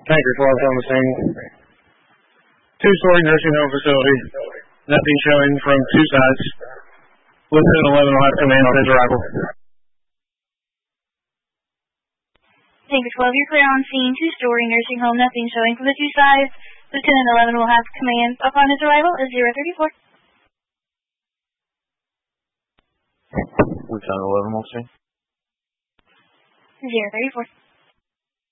Tanker 12 on the scene. Two-story nursing home facility. Nothing showing from two sides. Lieutenant 11 will have command on his arrival. Tanker 12, you're clear on scene. Two-story nursing home. Nothing showing from the two sides. Lieutenant 11 will have command upon his arrival is 034. Lieutenant 11 will see. 034.